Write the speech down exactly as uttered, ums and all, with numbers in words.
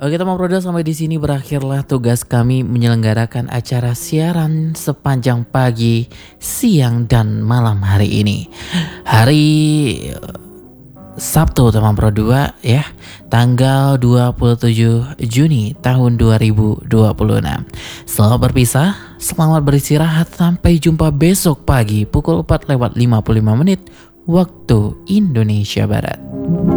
Oke teman Proda, sampai di sini berakhirlah tugas kami menyelenggarakan acara siaran sepanjang pagi, siang, dan malam hari ini. Hari eh, Sabtu teman Pro dua ya, tanggal dua puluh tujuh Juni tahun dua ribu dua puluh enam. Selamat berpisah, selamat beristirahat, sampai jumpa besok pagi pukul empat lewat lima puluh lima menit waktu Indonesia Barat.